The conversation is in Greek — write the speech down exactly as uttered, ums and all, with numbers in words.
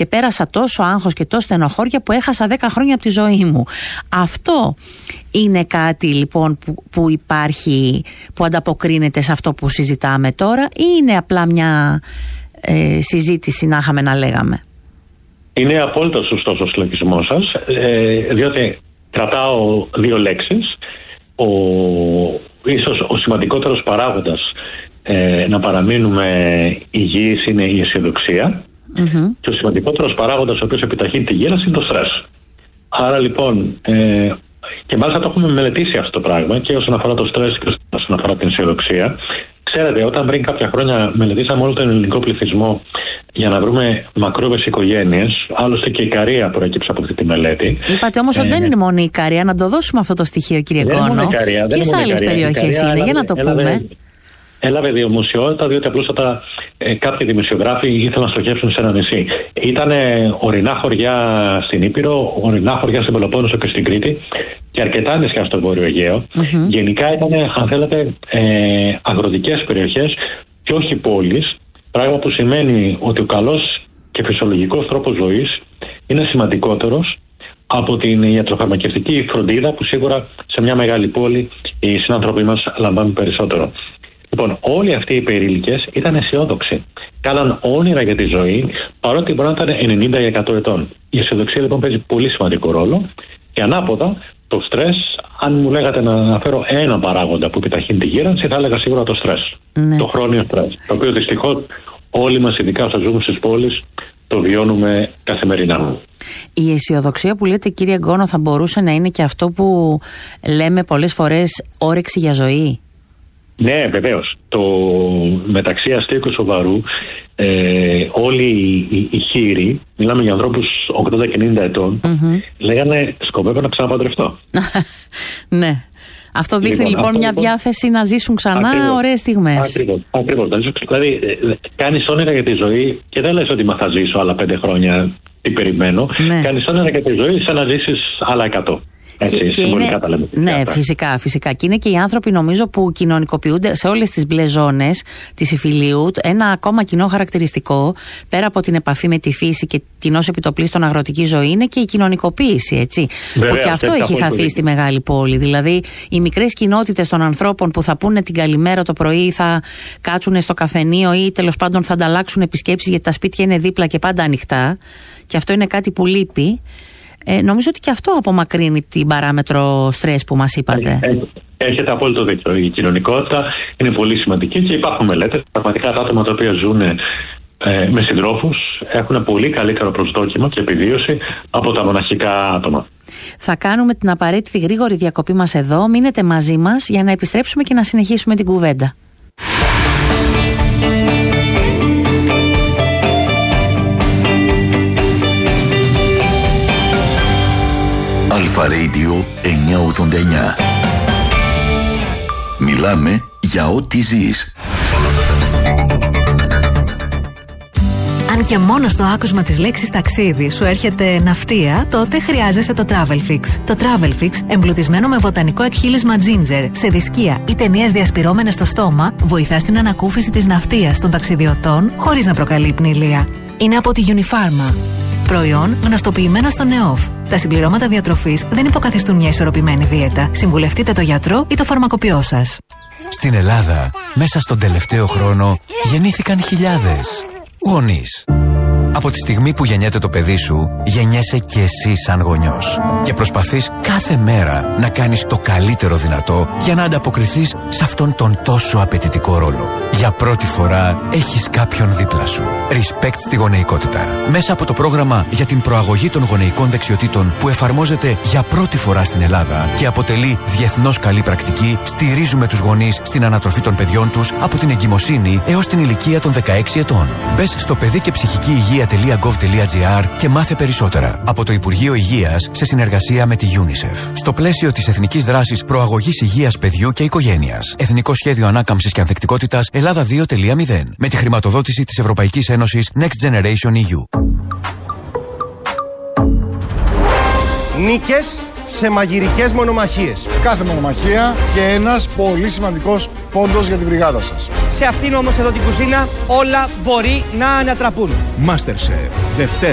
και πέρασα τόσο άγχος και τόσο στενοχώρια που έχασα δέκα χρόνια από τη ζωή μου. Αυτό είναι κάτι λοιπόν που, που υπάρχει, που ανταποκρίνεται σε αυτό που συζητάμε τώρα, ή είναι απλά μια ε, συζήτηση να είχαμε να λέγαμε? Είναι απόλυτα σωστός ο συλλογισμός σας, ε, διότι κρατάω δύο λέξεις. Ο, ίσως ο σημαντικότερος παράγοντας ε, να παραμείνουμε υγιείς είναι η αισιοδοξία, mm-hmm. και ο σημαντικότερος παράγοντας ο οποίος επιταχύνει τη γύρανση είναι το στρες. Άρα λοιπόν, ε, και μάλιστα το έχουμε μελετήσει αυτό το πράγμα και όσον αφορά το στρες και όσον αφορά την αισιοδοξία. Ξέρετε, όταν πριν κάποια χρόνια μελετήσαμε όλο τον ελληνικό πληθυσμό για να βρούμε μακρόβες οικογένειες, άλλωστε και η Ικαρία προέκυψε από αυτή τη μελέτη. Είπατε όμως ότι ε, δεν είναι μόνο η Ικαρία, να το δώσουμε αυτό το στοιχείο, κύριε Γκόνο. Ποιες άλλες περιοχές είναι, έλαβε, για να το πούμε. Έλαβε, έλαβε δημοσιότητα, διότι απλούστατα ε, κάποιοι δημοσιογράφοι ήθελαν να στοχεύσουν σε ένα νησί. Ήταν ορεινά χωριά στην Ήπειρο, ορεινά χωριά στην Πελοπόννησο και στην Κρήτη και αρκετά νησιά στο Βόρειο Αιγαίο. Mm-hmm. Γενικά ήταν, αν θέλετε, ε, αγροτικές περιοχές και όχι πόλεις. Πράγμα που σημαίνει ότι ο καλός και φυσιολογικός τρόπος ζωής είναι σημαντικότερος από την ιατροφαρμακευτική φροντίδα που σίγουρα σε μια μεγάλη πόλη οι συνάνθρωποι μας λαμβάνουν περισσότερο. Λοιπόν, όλοι αυτοί οι περίλικες ήταν αισιόδοξοι. Κάναν όνειρα για τη ζωή, παρότι μπορεί να ήταν ενενήντα ή εκατό ετών. Η αισιοδοξία λοιπόν παίζει πολύ σημαντικό ρόλο και ανάποδα το στρες. Αν μου λέγατε να αναφέρω ένα παράγοντα που επιταχύνει τη γύρανση, θα έλεγα σίγουρα το στρες. Ναι. Το χρόνιο στρες. Το οποίο δυστυχώς όλοι μας, ειδικά όσοι ζούμε στις πόλεις, το βιώνουμε καθημερινά. Η αισιοδοξία που λέτε, κύριε Γκόνο, θα μπορούσε να είναι και αυτό που λέμε πολλές φορές όρεξη για ζωή? Ναι, βεβαίως. Το μεταξύ αστείου και σοβαρού, ε, όλοι οι, οι χείροι, μιλάμε για ανθρώπους ογδόντα και ενενήντα ετών, mm-hmm. λέγανε σκοπεύω να ξαναπαντρευτώ. Ναι. Αυτό δείχνει λοιπόν, λοιπόν μια λοιπόν, διάθεση να ζήσουν ξανά ακριβώς, ωραίες στιγμές. Ακριβώς. Ακριβώς. Δηλαδή, κάνεις όνειρα για τη ζωή και δεν λες ότι μα θα ζήσω άλλα πέντε χρόνια, τι περιμένω. Ναι. Κάνεις όνειρα για τη ζωή σαν να ζήσεις άλλα εκατό. Έτσι, και, συμβολικά και είναι, τα λέμε. Ναι, φυσικά, φυσικά. Και είναι και οι άνθρωποι, νομίζω, που κοινωνικοποιούνται σε όλες τις μπλε ζώνες της υφηλίου. Ένα ακόμα κοινό χαρακτηριστικό, πέρα από την επαφή με τη φύση και την ως επιτοπλίστων αγροτική ζωή, είναι και η κοινωνικοποίηση, έτσι. Βέβαια, που και αυτό έχει χαθεί στη μεγάλη πόλη. Δηλαδή, οι μικρές κοινότητες των ανθρώπων που θα πούνε την καλημέρα το πρωί, θα κάτσουν στο καφενείο ή τέλος πάντων θα ανταλλάξουν επισκέψεις γιατί τα σπίτια είναι δίπλα και πάντα ανοιχτά. Και αυτό είναι κάτι που λείπει. Ε, νομίζω ότι και αυτό απομακρύνει την παράμετρο στρες που μας είπατε. Έχετε απόλυτο δίκιο. Η κοινωνικότητα είναι πολύ σημαντική και υπάρχουν μελέτες. Πραγματικά τα άτομα τα οποία ζουν ε, με συντρόφους έχουν πολύ καλύτερο προσδόκιμο και επιβίωση από τα μοναχικά άτομα. Θα κάνουμε την απαραίτητη γρήγορη διακοπή μας εδώ. Μείνετε μαζί μας για να επιστρέψουμε και να συνεχίσουμε την κουβέντα. Αλφα Radio εννιακόσια ογδόντα εννιά. Μιλάμε για ό,τι ζεις. Αν και μόνο στο άκουσμα της λέξης ταξίδι σου έρχεται ναυτία, τότε χρειάζεσαι το Travelfix. Το Travelfix, εμπλουτισμένο με βοτανικό εκχύλισμα ginger, σε δισκία ή ταινίες διασπυρώμενες στο στόμα, βοηθά στην ανακούφιση της ναυτίας των ταξιδιωτών χωρίς να προκαλεί πνηλεία. Είναι από τη Unifarma. Προϊόν γνωστοποιημένο στο ΝΕΟΦ. Τα συμπληρώματα διατροφής δεν υποκαθιστούν μια ισορροπημένη δίαιτα. Συμβουλευτείτε το γιατρό ή το φαρμακοποιό σας. Στην Ελλάδα, μέσα στον τελευταίο χρόνο, γεννήθηκαν χιλιάδες γονείς. Από τη στιγμή που γεννιέται το παιδί σου, γεννιέσαι και εσύ σαν γονιός. Και προσπαθείς κάθε μέρα να κάνεις το καλύτερο δυνατό για να ανταποκριθείς σε αυτόν τον τόσο απαιτητικό ρόλο. Για πρώτη φορά έχεις κάποιον δίπλα σου. Respect στη γονεϊκότητα. Μέσα από το πρόγραμμα για την προαγωγή των γονεϊκών δεξιοτήτων που εφαρμόζεται για πρώτη φορά στην Ελλάδα και αποτελεί διεθνώς καλή πρακτική, στηρίζουμε τους γονείς στην ανατροφή των παιδιών τους από την εγκυμοσύνη έως την ηλικία των δεκαέξι ετών. Μπες στο παιδί και ψυχική υγεία .gov.gr και μάθε περισσότερα από το Υπουργείο Υγείας σε συνεργασία με τη UNICEF. Στο πλαίσιο της Εθνικής Δράσης Προαγωγής Υγείας Παιδιού και Οικογένειας. Εθνικό Σχέδιο Ανάκαμψης και Ανθεκτικότητας Ελλάδα δύο κόμμα μηδέν. Με τη χρηματοδότηση της Ευρωπαϊκής Ένωσης Next Generation ι γιου. Νίκες σε μαγειρικές μονομαχίες. Κάθε μονομαχία και ένας πολύ σημαντικός πόντος για την μπριγάδα σας. Σε αυτήν όμως εδώ την κουζίνα όλα μπορεί να ανατραπούν. MasterChef. Δευτέρα